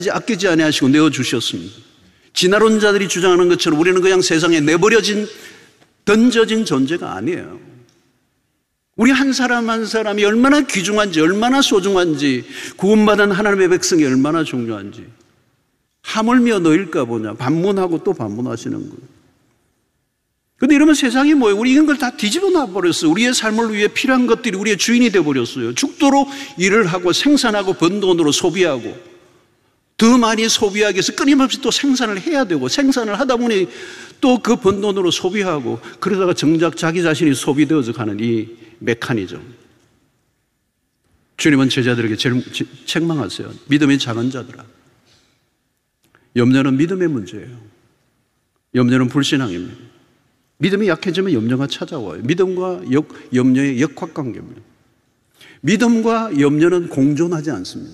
아끼지 아니하시고 내어주셨습니다. 진화론자들이 주장하는 것처럼 우리는 그냥 세상에 내버려진, 던져진 존재가 아니에요. 우리 한 사람 한 사람이 얼마나 귀중한지, 얼마나 소중한지, 구원받은 하나님의 백성이 얼마나 중요한지. 하물며 너일까 보냐. 반문하고 또 반문하시는 거예요. 근데 이러면 세상이 뭐예요? 우리 이런 걸 다 뒤집어 놔버렸어요. 우리의 삶을 위해 필요한 것들이 우리의 주인이 되어버렸어요. 죽도록 일을 하고 생산하고 번 돈으로 소비하고 더 많이 소비하기 위해서 끊임없이 또 생산을 해야 되고 생산을 하다 보니 또 그 번 돈으로 소비하고 그러다가 정작 자기 자신이 소비되어져 가는 이 메커니즘. 주님은 제자들에게 책망하세요. 믿음이 작은 자들아. 염려는 믿음의 문제예요. 염려는 불신앙입니다. 믿음이 약해지면 염려가 찾아와요. 믿음과 염려의 역학관계입니다. 믿음과 염려는 공존하지 않습니다.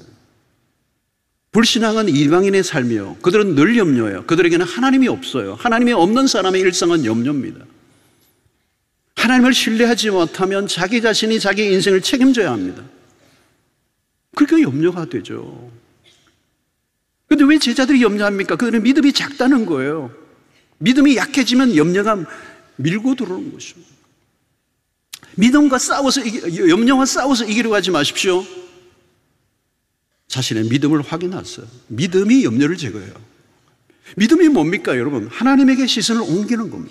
불신앙은 이방인의 삶이요. 그들은 늘 염려해요. 그들에게는 하나님이 없어요. 하나님이 없는 사람의 일상은 염려입니다. 하나님을 신뢰하지 못하면 자기 자신이 자기 인생을 책임져야 합니다. 그러니까 염려가 되죠. 그런데 왜 제자들이 염려합니까? 그들은 믿음이 작다는 거예요. 믿음이 약해지면 염려가 밀고 들어오는 것입니다. 믿음과 싸워서 염려와 싸워서 이기려고 하지 마십시오. 자신의 믿음을 확인하세요. 믿음이 염려를 제거해요. 믿음이 뭡니까, 여러분? 하나님에게 시선을 옮기는 겁니다.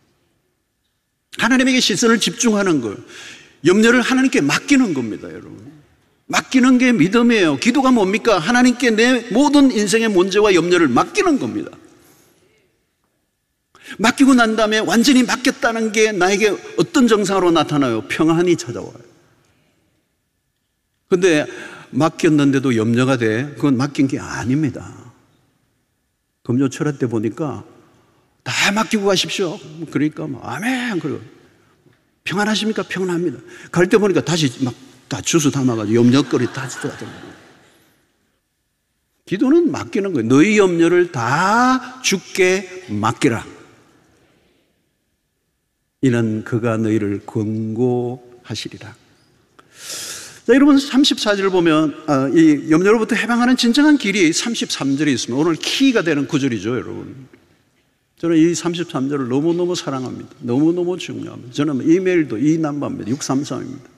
하나님에게 시선을 집중하는 거예요. 염려를 하나님께 맡기는 겁니다, 여러분. 맡기는 게 믿음이에요. 기도가 뭡니까? 하나님께 내 모든 인생의 문제와 염려를 맡기는 겁니다. 맡기고 난 다음에 완전히 맡겼다는 게 나에게 어떤 정상으로 나타나요? 평안이 찾아와요. 근데 맡겼는데도 염려가 돼? 그건 맡긴 게 아닙니다. 금요 철학 때 보니까 다 맡기고 가십시오. 그러니까 아멘. 그리고 평안하십니까? 평안합니다. 갈 때 보니까 다시 막 다 주스 담아가지고 염려거리 다 들어가더라고요. 기도는 맡기는 거예요. 너희 염려를 다 주께 맡기라. 이는 그가 너희를 권고하시리라. 자, 여러분 34절을 보면 이 염려로부터 해방하는 진정한 길이 33절에 있습니다. 오늘 키가 되는 구절이죠, 여러분. 저는 이 33절을 너무너무 사랑합니다. 너무너무 중요합니다. 저는 이메일도 이 남바입니다. 633입니다.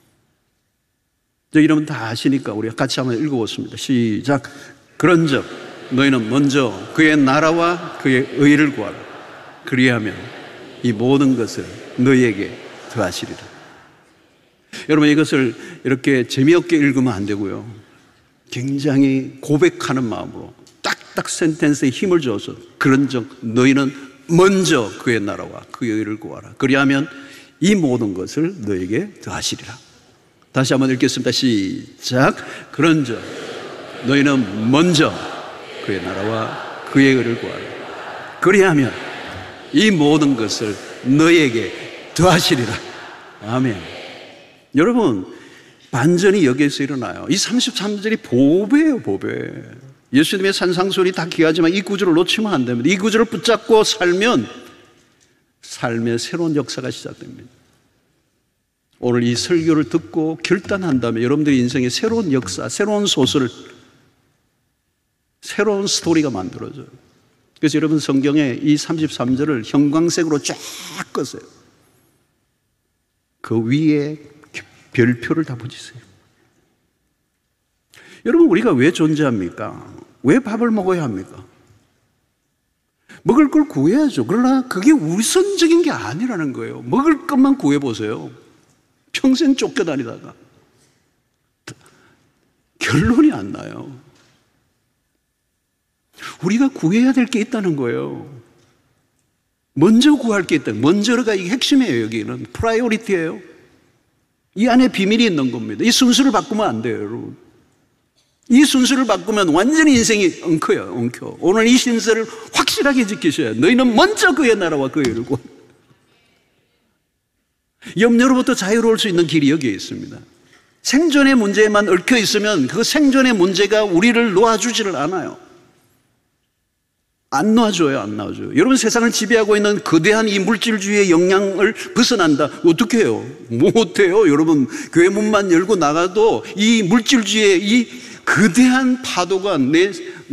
저 이러면 다 아시니까 우리 같이 한번 읽어보겠습니다. 시작. 그런즉 너희는 먼저 그의 나라와 그의 의를 구하라. 그리하면 이 모든 것을 너희에게 더하시리라. 여러분 이것을 이렇게 재미없게 읽으면 안 되고요. 굉장히 고백하는 마음으로 딱딱 센텐스에 힘을 줘서 그런즉 너희는 먼저 그의 나라와 그의 의를 구하라. 그리하면 이 모든 것을 너희에게 더하시리라. 다시 한번 읽겠습니다. 시작. 그런즉 너희는 먼저 그의 나라와 그의 의를 구하라. 그리하면 이 모든 것을 너희에게 더하시리라. 아멘. 여러분 반전이 여기에서 일어나요. 이 33절이 보배예요, 보배. 예수님의 산상수훈이 다 귀하지만 이 구절을 놓치면 안 됩니다. 이 구절을 붙잡고 살면 삶의 새로운 역사가 시작됩니다. 오늘 이 설교를 듣고 결단한 다음에 여러분들의 인생에 새로운 역사, 새로운 소설, 새로운 스토리가 만들어져요. 그래서 여러분 성경에 이 33절을 형광색으로 쫙 껐어요. 그 위에 별표를 다 붙이세요. 여러분 우리가 왜 존재합니까? 왜 밥을 먹어야 합니까? 먹을 걸 구해야죠. 그러나 그게 우선적인 게 아니라는 거예요. 먹을 것만 구해보세요. 평생 쫓겨다니다가 결론이 안 나요. 우리가 구해야 될 게 있다는 거예요. 먼저 구할 게 있다. 먼저가 이게 핵심이에요. 여기는 프라이오리티예요. 이 안에 비밀이 있는 겁니다. 이 순서를 바꾸면 안 돼요, 여러분. 이 순서를 바꾸면 완전히 인생이 엉켜. 오늘 이 신세를 확실하게 지키셔야 해요. 너희는 먼저 그의 나라와 그의 의를 구하라. 염려로부터 자유로울 수 있는 길이 여기에 있습니다. 생존의 문제에만 얽혀 있으면 그 생존의 문제가 우리를 놓아주지를 않아요. 안 놔줘요, 안 놔줘요. 여러분, 세상을 지배하고 있는 거대한 이 물질주의의 영향을 벗어난다. 어떻게 해요? 못해요. 여러분, 교회 문만 열고 나가도 이 물질주의의 이 거대한 파도가 내